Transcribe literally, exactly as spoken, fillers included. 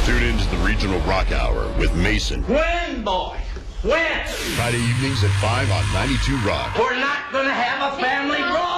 Tune in to the Regional Rock Hour with Mason. When, boy? When? Friday evenings at five on ninety-two Rock. We're not going to have a family brawl.